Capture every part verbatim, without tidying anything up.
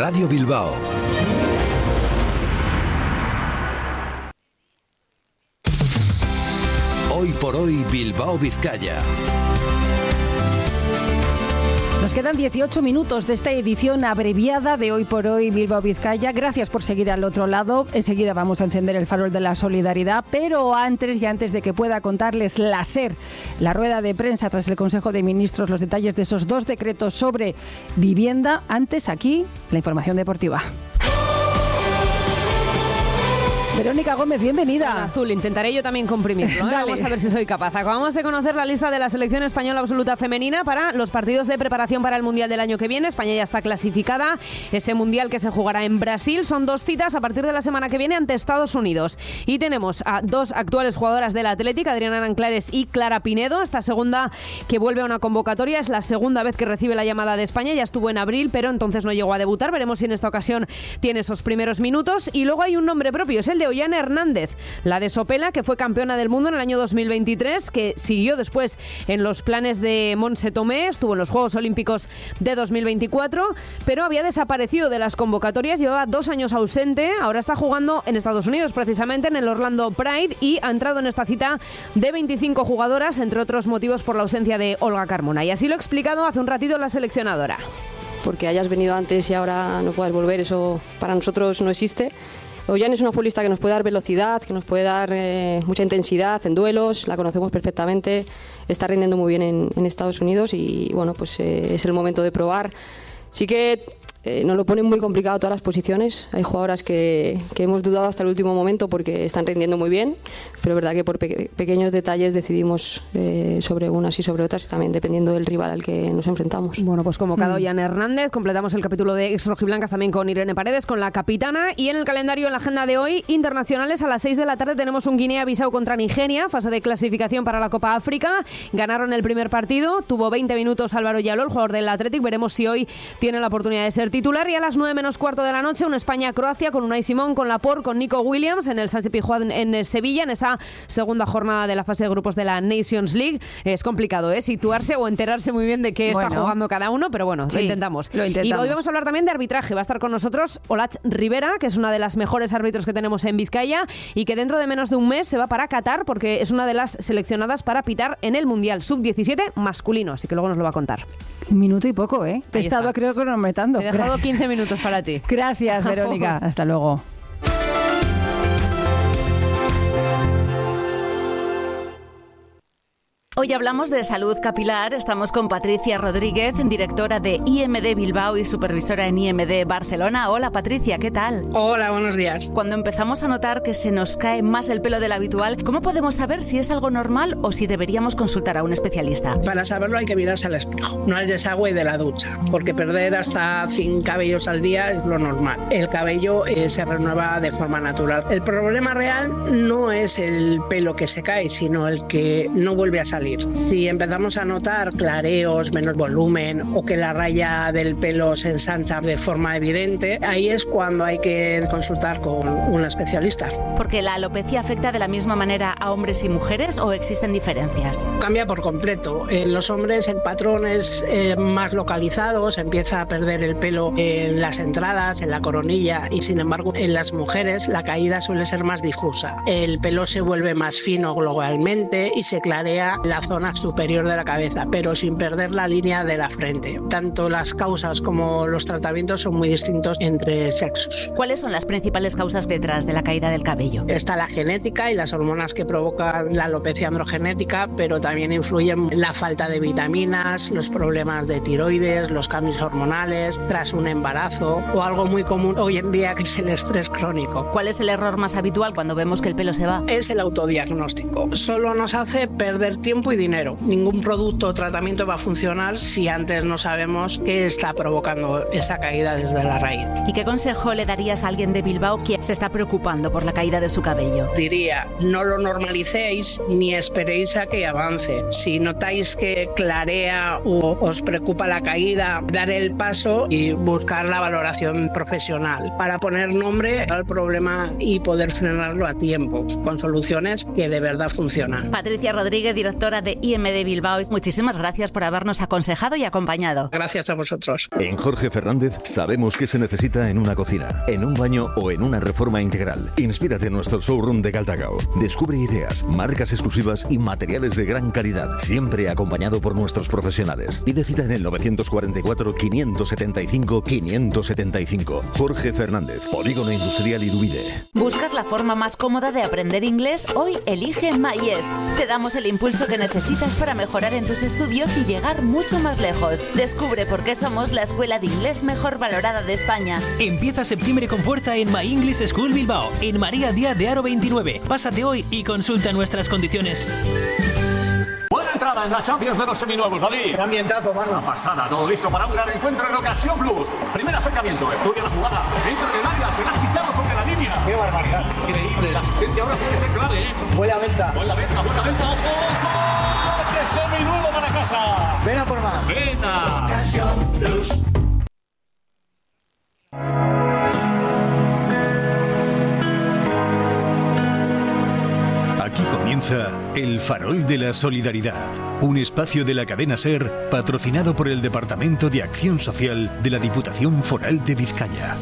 Radio Bilbao. Hoy por hoy Bilbao Vizcaya. Nos quedan dieciocho minutos de esta edición abreviada de Hoy por Hoy Bilbao Vizcaya. Gracias por seguir al otro lado. Enseguida vamos a encender el farol de la solidaridad, pero antes y antes de que pueda contarles la SER, la rueda de prensa tras el Consejo de Ministros, los detalles de esos dos decretos sobre vivienda, antes aquí la información deportiva. Verónica Gómez, bienvenida. Hola, Azul, intentaré yo también comprimirlo, ¿eh? Vamos a ver si soy capaz. Acabamos de conocer la lista de la selección española absoluta femenina para los partidos de preparación para el Mundial del año que viene. España ya está clasificada. Ese Mundial que se jugará en Brasil. Son dos citas a partir de la semana que viene ante Estados Unidos. Y tenemos a dos actuales jugadoras del Athletic, Adriana Nanclares y Clara Pinedo. Esta segunda que vuelve a una convocatoria. Es la segunda vez que recibe la llamada de España. Ya estuvo en abril, pero entonces no llegó a debutar. Veremos si en esta ocasión tiene esos primeros minutos. Y luego hay un nombre propio, es el de Ollane Hernández, la de Sopela, que fue campeona del mundo en el año dos mil veintitrés, que siguió después en los planes de Montse Tomé, estuvo en los Juegos Olímpicos de dos mil veinticuatro, pero había desaparecido de las convocatorias, llevaba dos años ausente, ahora está jugando en Estados Unidos, precisamente en el Orlando Pride, y ha entrado en esta cita de veinticinco jugadoras, entre otros motivos por la ausencia de Olga Carmona, y así lo ha explicado hace un ratito la seleccionadora. Porque hayas venido antes y ahora no puedas volver, eso para nosotros no existe. Ollane es una futbolista que nos puede dar velocidad, que nos puede dar eh, mucha intensidad en duelos, la conocemos perfectamente, está rindiendo muy bien en, en Estados Unidos y bueno, pues eh, es el momento de probar. Sí que eh, nos lo ponen muy complicado todas las posiciones, hay jugadoras que, que hemos dudado hasta el último momento porque están rindiendo muy bien, pero es verdad que por pe- pequeños detalles decidimos eh, sobre unas y sobre otras, también dependiendo del rival al que nos enfrentamos. Bueno, pues convocado Mm. Ollane Hernández, completamos el capítulo de ex rojiblancas también con Irene Paredes, con la capitana, y en el calendario, en la agenda de hoy, internacionales, a las seis de la tarde tenemos un Guinea-Bissau contra Nigeria, fase de clasificación para la Copa África. Ganaron el primer partido, tuvo veinte minutos Álvaro Yaló, el jugador del Athletic, veremos si hoy tiene la oportunidad de ser titular. Y a las nueve menos cuarto de la noche, un España-Croacia con Unai Simón, con Laporte, con Nico Williams en el Sánchez Pizjuán en Sevilla, en esa segunda jornada de la fase de grupos de la Nations League. Es complicado, ¿eh? Situarse o enterarse muy bien de qué Bueno. está jugando cada uno, pero bueno, Sí, lo intentamos. lo intentamos. Y hoy vamos a hablar también de arbitraje. Va a estar con nosotros Olatz Rivera, que es una de las mejores árbitros que tenemos en Vizcaya y que dentro de menos de un mes se va para Qatar porque es una de las seleccionadas para pitar en el Mundial sub diecisiete masculino, así que luego nos lo va a contar. Un minuto y poco, ¿eh? Te he Ahí estado, está. creo, cronometrando. Te he dejado quince minutos para ti. Gracias, Verónica. Hasta luego. Hoy hablamos de salud capilar. Estamos con Patricia Rodríguez, directora de I M D Bilbao y supervisora en I M D Barcelona. Hola, Patricia, ¿qué tal? Hola, buenos días. Cuando empezamos a notar que se nos cae más el pelo del habitual, ¿cómo podemos saber si es algo normal o si deberíamos consultar a un especialista? Para saberlo hay que mirarse al espejo, no al desagüe de la ducha, porque perder hasta cien cabellos al día es lo normal. El cabello eh, se renueva de forma natural. El problema real no es el pelo que se cae, sino el que no vuelve a salir. Si empezamos a notar clareos, menos volumen o que la raya del pelo se ensancha de forma evidente, ahí es cuando hay que consultar con un especialista. ¿Porque la alopecia afecta de la misma manera a hombres y mujeres o existen diferencias? Cambia por completo. En los hombres el patrón es eh, más localizado, se empieza a perder el pelo en las entradas, en la coronilla, y sin embargo en las mujeres la caída suele ser más difusa. El pelo se vuelve más fino globalmente y se clarea la zona superior de la cabeza, pero sin perder la línea de la frente. Tanto las causas como los tratamientos son muy distintos entre sexos. ¿Cuáles son las principales causas detrás de la caída del cabello? Está la genética y las hormonas que provocan la alopecia androgenética, pero también influyen la falta de vitaminas, los problemas de tiroides, los cambios hormonales tras un embarazo o algo muy común hoy en día que es el estrés crónico. ¿Cuál es el error más habitual cuando vemos que el pelo se va? Es el autodiagnóstico. Solo nos hace perder tiempo y dinero. Ningún producto o tratamiento va a funcionar si antes no sabemos qué está provocando esa caída desde la raíz. ¿Y qué consejo le darías a alguien de Bilbao que se está preocupando por la caída de su cabello? Diría, no lo normalicéis ni esperéis a que avance. Si notáis que clarea o os preocupa la caída, dar el paso y buscar la valoración profesional para poner nombre al problema y poder frenarlo a tiempo con soluciones que de verdad funcionan. Patricia Rodríguez, directora supervisora de I M D Bilbao. Muchísimas gracias por habernos aconsejado y acompañado. Gracias a vosotros. En Jorge Fernández sabemos qué se necesita en una cocina, en un baño o en una reforma integral. Inspírate en nuestro showroom de Galdacao. Descubre ideas, marcas exclusivas y materiales de gran calidad, siempre acompañado por nuestros profesionales. Pide cita en el novecientos cuarenta y cuatro, quinientos setenta y cinco, quinientos setenta y cinco. Jorge Fernández, Polígono Industrial Irubide. ¿Buscas la forma más cómoda de aprender inglés? Hoy elige MyYes. Te damos el impulso que necesitas para mejorar en tus estudios y llegar mucho más lejos. Descubre por qué somos la escuela de inglés mejor valorada de España. Empieza septiembre con fuerza en My English School Bilbao, en María Díaz de Haro veintinueve. Pásate hoy y consulta nuestras condiciones. Buena entrada en la Champions de los seminuevos, David. ¡Qué ambientazo, mano! Una pasada, todo listo para un gran encuentro en Ocasión Plus. Primer acercamiento, estudia la jugada, entra en el área, se la ha quitado sobre la línea. ¡Qué barbaridad! Increíble, la asistencia ahora puede ser clave, ¿eh? Buena venta. Buena venta, buena venta, ojo. ¡Coche seminuevo para casa! Ven a por más. ¡Venga! Ocasión Plus. Aquí comienza El Farol de la Solidaridad, un espacio de la cadena SER patrocinado por el Departamento de Acción Social de la Diputación Foral de Vizcaya.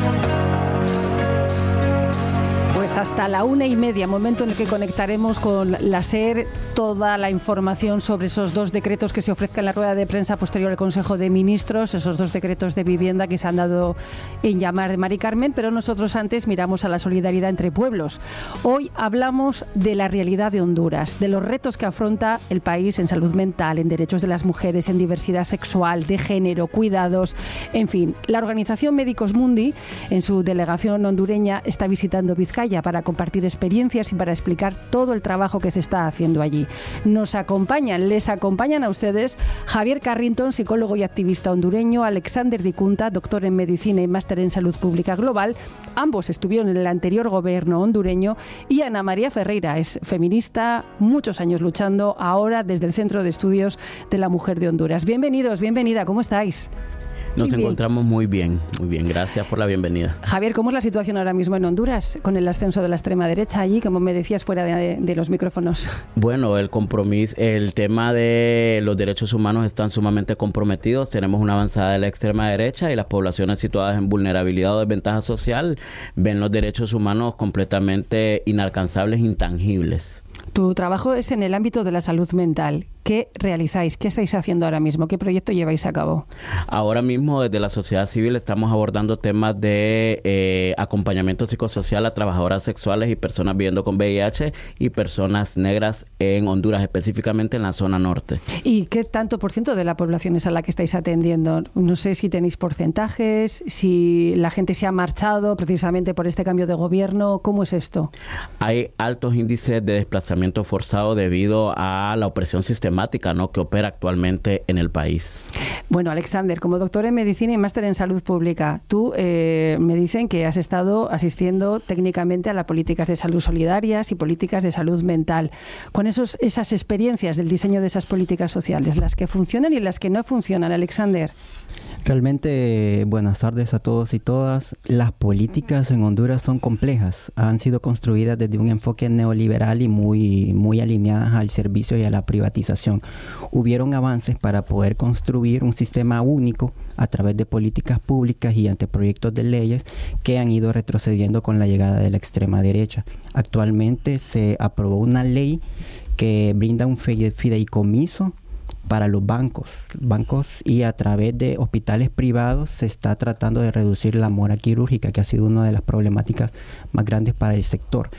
Pues hasta la una y media, momento en el que conectaremos con la SER toda la información sobre esos dos decretos que se ofrezcan en la rueda de prensa posterior al Consejo de Ministros, esos dos decretos de vivienda que se han dado en llamar de Mari Carmen, pero nosotros antes miramos a la solidaridad entre pueblos. Hoy hablamos de la realidad de Honduras, de los retos que afronta el país en salud mental, en derechos de las mujeres, en diversidad sexual, de género, cuidados, en fin. La organización Médicos Mundi, en su delegación hondureña, está visitando Vizcaya para compartir experiencias y para explicar todo el trabajo que se está haciendo allí. Nos acompañan, les acompañan a ustedes Javier Carrington, psicólogo y activista hondureño, Alexander Dicunta, doctor en medicina y máster en salud pública global. Ambos estuvieron en el anterior gobierno hondureño, y Ana María Ferreira es feminista, muchos años luchando, ahora desde el Centro de Estudios de la Mujer de Honduras. Bienvenidos, bienvenida, ¿cómo estáis? Nos muy encontramos bien. muy bien, muy bien. Gracias por la bienvenida. Javier, ¿cómo es la situación ahora mismo en Honduras con el ascenso de la extrema derecha allí, como me decías fuera de, de los micrófonos? Bueno, el compromiso, el tema de los derechos humanos están sumamente comprometidos. Tenemos una avanzada de la extrema derecha y las poblaciones situadas en vulnerabilidad o desventaja social ven los derechos humanos completamente inalcanzables, intangibles. Tu trabajo es en el ámbito de la salud mental. ¿Qué realizáis? ¿Qué estáis haciendo ahora mismo? ¿Qué proyecto lleváis a cabo? Ahora mismo, desde la sociedad civil, estamos abordando temas de eh, acompañamiento psicosocial a trabajadoras sexuales y personas viviendo con V I H y personas negras en Honduras, específicamente en la zona norte. ¿Y qué tanto por ciento de la población es a la que estáis atendiendo? No sé si tenéis porcentajes, si la gente se ha marchado precisamente por este cambio de gobierno. ¿Cómo es esto? Hay altos índices de desplazamiento forzado debido a la opresión sistemática, ¿no?, que opera actualmente en el país. Bueno, Alexander, como doctor en medicina y máster en salud pública, tú eh, me dicen que has estado asistiendo técnicamente a las políticas de salud solidarias y políticas de salud mental. Con esos, esas experiencias del diseño de esas políticas sociales, las que funcionan y las que no funcionan, Alexander. Realmente, buenas tardes a todos y todas. Las políticas en Honduras son complejas. Han sido construidas desde un enfoque neoliberal y muy, muy alineadas al servicio y a la privatización. Hubieron avances para poder construir un sistema único a través de políticas públicas y anteproyectos de leyes que han ido retrocediendo con la llegada de la extrema derecha. Actualmente se aprobó una ley que brinda un fideicomiso para los bancos, bancos y a través de hospitales privados se está tratando de reducir la mora quirúrgica, que ha sido una de las problemáticas más grandes para el sector,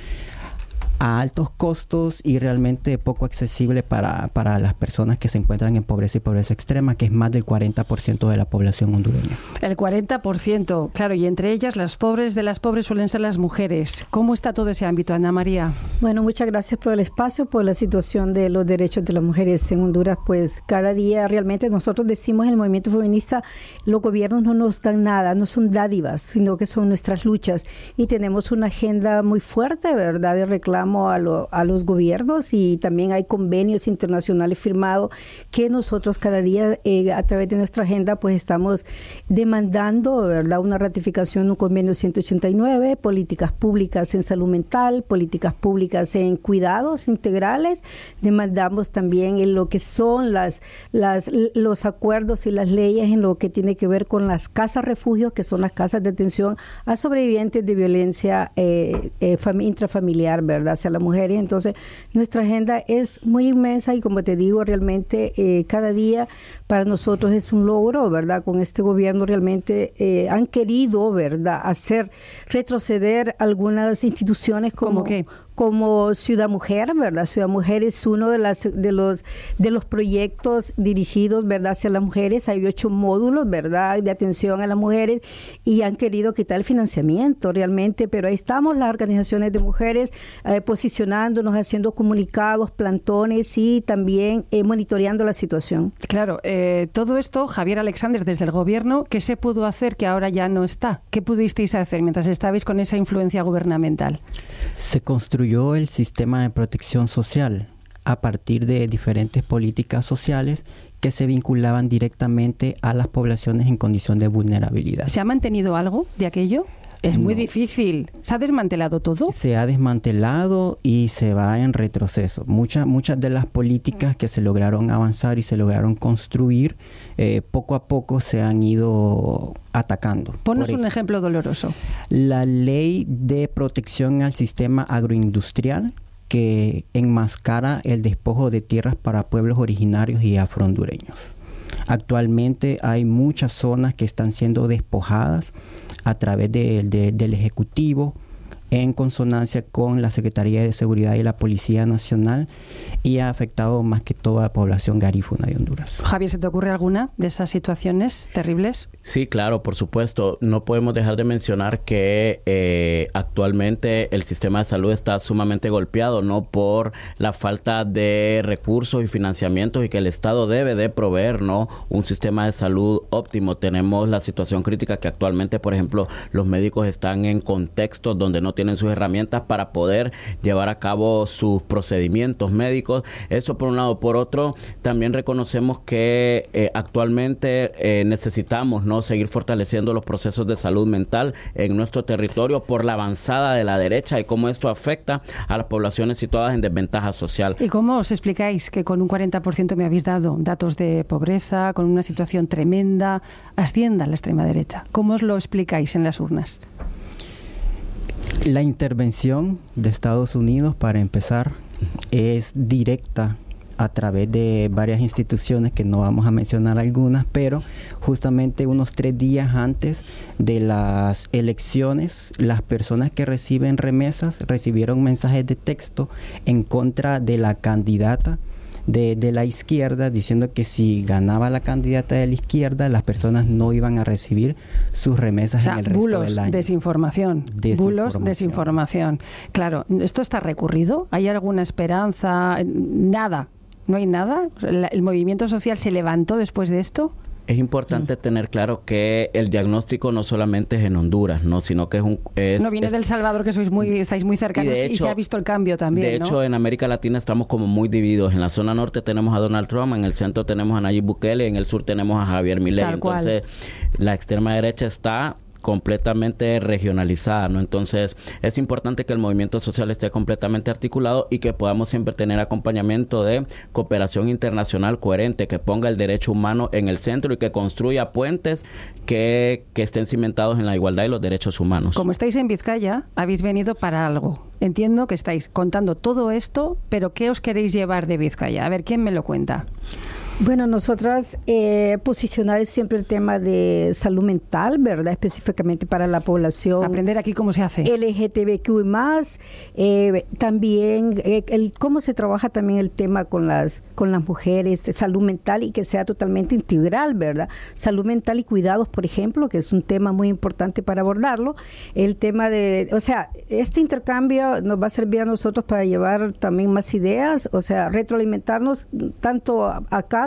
a altos costos y realmente poco accesible para, para las personas que se encuentran en pobreza y pobreza extrema, que es más del cuarenta por ciento de la población hondureña. El cuarenta por ciento, claro, y entre ellas las pobres de las pobres suelen ser las mujeres. ¿Cómo está todo ese ámbito, Ana María? Bueno, muchas gracias por el espacio, por la situación de los derechos de las mujeres en Honduras. Pues cada día realmente nosotros decimos en el movimiento feminista, los gobiernos no nos dan nada, no son dádivas, sino que son nuestras luchas, y tenemos una agenda muy fuerte, ¿verdad?, de reclamo llamamos a, lo, a los gobiernos y también hay convenios internacionales firmados que nosotros cada día eh, a través de nuestra agenda pues estamos demandando, ¿verdad?, una ratificación de un convenio ciento ochenta y nueve, políticas públicas en salud mental, políticas públicas en cuidados integrales. Demandamos también en lo que son las, las los acuerdos y las leyes en lo que tiene que ver con las casas refugios, que son las casas de atención a sobrevivientes de violencia eh, eh, intrafamiliar, ¿verdad?, hacia las mujeres. Entonces, nuestra agenda es muy inmensa y, como te digo, realmente eh, cada día para nosotros es un logro, ¿verdad? Con este gobierno realmente eh, han querido, ¿verdad?, hacer retroceder algunas instituciones como... ¿Cómo qué? Como Ciudad Mujer, ¿verdad? Ciudad Mujer es uno de, las, de, los, de los proyectos dirigidos, ¿verdad?, hacia las mujeres. Hay ocho módulos, ¿verdad?, de atención a las mujeres y han querido quitar el financiamiento realmente, pero ahí estamos las organizaciones de mujeres eh, posicionándonos, haciendo comunicados, plantones y también eh, monitoreando la situación. Claro, eh, todo esto, Javier Alexander, desde el gobierno, ¿qué se pudo hacer que ahora ya no está? ¿Qué pudisteis hacer mientras estabais con esa influencia gubernamental? Se construyó el sistema de protección social a partir de diferentes políticas sociales que se vinculaban directamente a las poblaciones en condición de vulnerabilidad. ¿Se ha mantenido algo de aquello? Es muy no. difícil. ¿Se ha desmantelado todo? Se ha desmantelado y se va en retroceso. Muchas muchas de las políticas que se lograron avanzar y se lograron construir, eh, poco a poco se han ido atacando. Ponnos un ejemplo doloroso. La ley de protección al sistema agroindustrial, que enmascara el despojo de tierras para pueblos originarios y afrohondureños. Actualmente hay muchas zonas que están siendo despojadas a través de, de, del Ejecutivo, en consonancia con la Secretaría de Seguridad y la Policía Nacional, y ha afectado más que todo a la población garífuna de Honduras. Javier, ¿se te ocurre alguna de esas situaciones terribles? Sí, claro, por supuesto. No podemos dejar de mencionar que eh, actualmente el sistema de salud está sumamente golpeado, no por la falta de recursos y financiamientos, y que el Estado debe de proveer, ¿no?, un sistema de salud óptimo. Tenemos la situación crítica que actualmente, por ejemplo, los médicos están en contextos donde no tienen sus herramientas para poder llevar a cabo sus procedimientos médicos. Eso por un lado. Por otro, también reconocemos que eh, actualmente eh, necesitamos, ¿no?, seguir fortaleciendo los procesos de salud mental en nuestro territorio por la avanzada de la derecha y cómo esto afecta a las poblaciones situadas en desventaja social. ¿Y cómo os explicáis que con un cuarenta por ciento me habéis dado datos de pobreza, con una situación tremenda, ascienda la extrema derecha? ¿Cómo os lo explicáis en las urnas? La intervención de Estados Unidos, para empezar, es directa a través de varias instituciones que no vamos a mencionar algunas, pero justamente unos tres días antes de las elecciones, las personas que reciben remesas recibieron mensajes de texto en contra de la candidata De, de la izquierda, diciendo que si ganaba la candidata de la izquierda, las personas no iban a recibir sus remesas, o sea, en el resto bulos, del año. Desinformación. Bulos, desinformación. Claro, ¿esto está recurrido? ¿Hay alguna esperanza? Nada. ¿No hay nada? ¿El movimiento social se levantó después de esto? Es importante mm. tener claro que el diagnóstico no solamente es en Honduras, no, sino que es un... Es, no viene es, del Salvador, que sois muy, estáis muy cercanos, y, hecho, y se ha visto el cambio también, De hecho, ¿no? en América Latina estamos como muy divididos. En la zona norte tenemos a Donald Trump, en el centro tenemos a Nayib Bukele, en el sur tenemos a Javier Milei. Tal Entonces, cual. La extrema derecha está completamente regionalizada, ¿no? Entonces, es importante que el movimiento social esté completamente articulado y que podamos siempre tener acompañamiento de cooperación internacional coherente, que ponga el derecho humano en el centro y que construya puentes que, que estén cimentados en la igualdad y los derechos humanos. Como estáis en Vizcaya, habéis venido para algo. Entiendo que estáis contando todo esto, pero ¿qué os queréis llevar de Vizcaya? A ver, ¿quién me lo cuenta? Bueno, nosotras eh, posicionar siempre el tema de salud mental, ¿verdad? Específicamente para la población. Aprender aquí cómo se hace. L G T B Q y más. Eh, también eh, el, cómo se trabaja también el tema con las, con las mujeres, salud mental, y que sea totalmente integral, ¿verdad? Salud mental y cuidados, por ejemplo, que es un tema muy importante para abordarlo. El tema de, o sea, este intercambio nos va a servir a nosotros para llevar también más ideas, o sea, retroalimentarnos tanto acá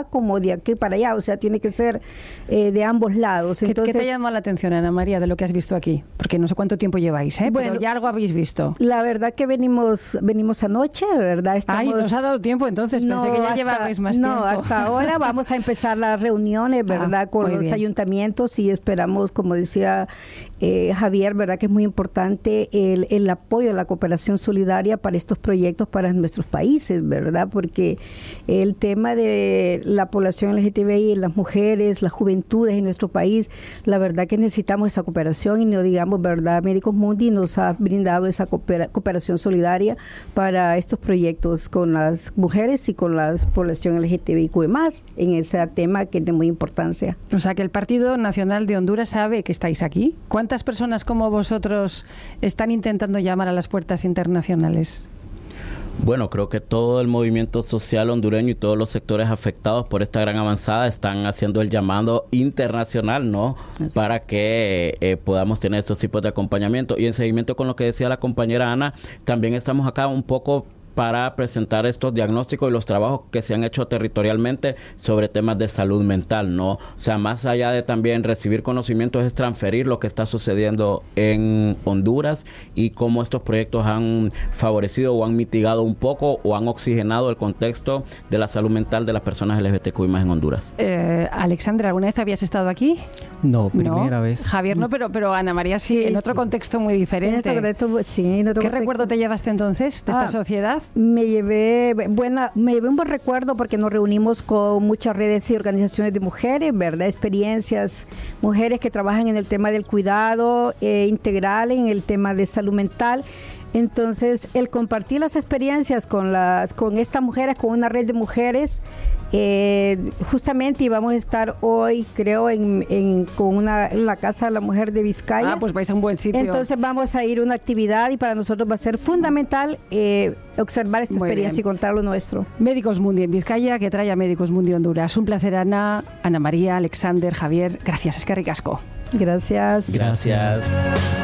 acá como de aquí para allá, o sea, tiene que ser eh, de ambos lados. Entonces, ¿Qué, ¿Qué te llama la atención, Ana María, de lo que has visto aquí? Porque no sé cuánto tiempo lleváis, ¿eh? Bueno, pero ya algo habéis visto. La verdad que venimos venimos anoche, ¿verdad? Estamos, Ay, nos ha dado tiempo entonces, no, pensé que ya hasta, llevabais más no, tiempo. No, hasta ahora vamos a empezar las reuniones, ¿verdad? Ah, con los bien. ayuntamientos y esperamos, como decía eh, Javier, ¿verdad? Que es muy importante el, el apoyo de la cooperación solidaria para estos proyectos para nuestros países, ¿verdad? Porque el tema de la población L G T B I, las mujeres, las juventudes en nuestro país, la verdad que necesitamos esa cooperación y no digamos, ¿verdad? Médicos Mundi nos ha brindado esa coopera- cooperación solidaria para estos proyectos con las mujeres y con la población L G T B I Q más en ese tema que es de muy importancia. O sea, que el Partido Nacional de Honduras sabe que estáis aquí. ¿Cuántas personas como vosotros están intentando llamar a las puertas internacionales? Bueno, creo que todo el movimiento social hondureño y todos los sectores afectados por esta gran avanzada están haciendo el llamado internacional, ¿no? Así. Para que eh, podamos tener estos tipos de acompañamiento. Y en seguimiento con lo que decía la compañera Ana, también estamos acá un poco para presentar estos diagnósticos y los trabajos que se han hecho territorialmente sobre temas de salud mental, ¿no? O sea, más allá de también recibir conocimientos, es transferir lo que está sucediendo en Honduras y cómo estos proyectos han favorecido o han mitigado un poco o han oxigenado el contexto de la salud mental de las personas L G B T Q I más en Honduras. Eh, Alexandra, ¿alguna vez habías estado aquí? No, primera ¿No? vez. Javier, no, pero, pero Ana María sí, sí en otro sí. contexto muy diferente. En otro contexto, sí, en otro ¿Qué contexto. recuerdo te llevaste entonces de ah, esta sociedad? Me llevé, buena, me llevé un buen recuerdo porque nos reunimos con muchas redes y organizaciones de mujeres, ¿verdad? Experiencias, mujeres que trabajan en el tema del cuidado eh, integral, en el tema de salud mental. Entonces, el compartir las experiencias con las con estas mujeres, con una red de mujeres, eh, justamente íbamos a estar hoy, creo, en, en con una en la Casa de la Mujer de Vizcaya. Ah, pues vais a un buen sitio. Entonces vamos a ir a una actividad y para nosotros va a ser fundamental eh, observar esta Muy experiencia bien. y contar lo nuestro. Médicos Mundi en Vizcaya, que trae a Médicos Mundi Honduras. Un placer, Ana, Ana María, Alexander, Javier. Gracias, es que ricasco. Gracias. Gracias.